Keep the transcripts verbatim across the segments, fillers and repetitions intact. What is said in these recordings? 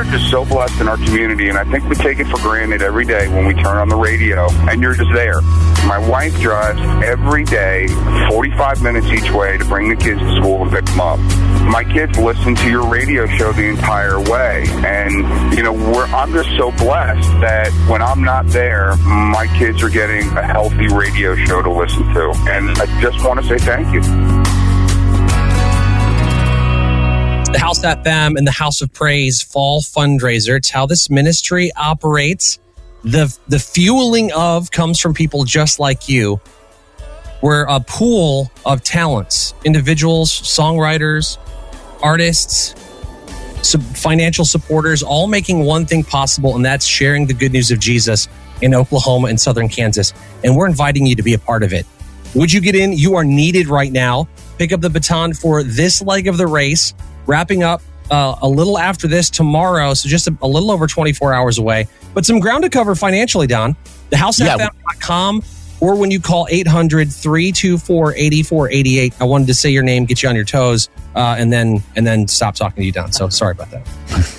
just so blessed in our community, and I think we take it for granted every day when we turn on the radio, and you're just there. My wife drives every day, forty-five minutes each way, to bring the kids to school and pick them up. My kids listen to your radio show the entire way, and, you know, we're, I'm just so blessed that when I'm not there, my kids are getting a healthy radio show to listen to, and I just want to say thank you. The House F M and the House of Praise Fall Fundraiser. It's how this ministry operates. The, the fueling of comes from people just like you. We're a pool of talents, individuals, songwriters, artists, sub- financial supporters, all making one thing possible, and that's sharing the good news of Jesus in Oklahoma and southern Kansas. And we're inviting you to be a part of it. Would you get in? You are needed right now. Pick up the baton for this leg of the race, wrapping up uh, a little after this tomorrow, so just a, a little over twenty-four hours away. But some ground to cover financially, Don. the house f m dot com, or when you call eight hundred, three two four, eight four eight eight. I wanted to say your name, get you on your toes, uh, and then and then stop talking to you, Don. So sorry about that.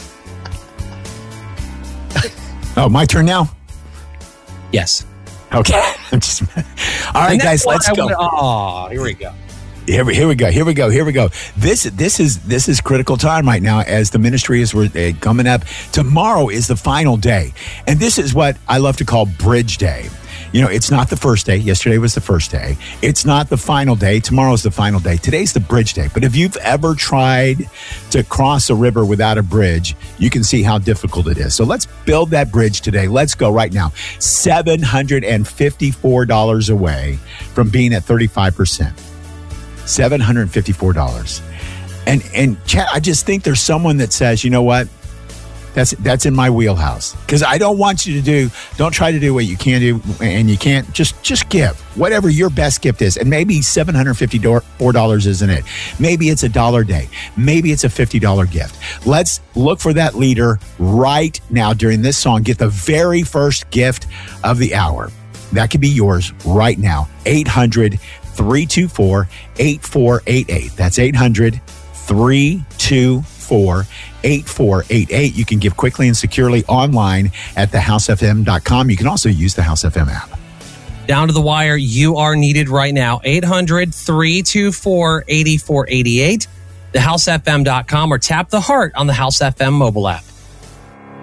Oh, my turn now? Yes. Okay. I'm just, all right, guys, let's go. Oh, here we go. Here we, here we go. Here we go. Here we go. This this is this is critical time right now as the ministry is we're, uh, coming up. Tomorrow is the final day, and this is what I love to call Bridge Day. You know, it's not the first day. Yesterday was the first day. It's not the final day. Tomorrow's the final day. Today's the bridge day. But if you've ever tried to cross a river without a bridge, you can see how difficult it is. So let's build that bridge today. Let's go right now. seven hundred fifty-four dollars away from being at thirty-five percent. seven hundred fifty-four dollars. And, and Chad, I just think there's someone that says, you know what? That's that's in my wheelhouse, because I don't want you to do. Don't try to do what you can't do, and you can't. Just just give whatever your best gift is, and maybe seven hundred fifty-four dollars isn't it. Maybe it's a dollar day. Maybe it's a fifty dollar gift. Let's look for that leader right now during this song. Get the very first gift of the hour. That could be yours right now. eight hundred, three two four, eight four eight eight. That's eight hundred, three two four, eight four eight eight. You can give quickly and securely online at the house f m dot com. You can also use the House F M app. Down to the wire, you are needed right now. eight hundred, three two four, eight four eight eight, the house f m dot com, or tap the heart on the House F M mobile app.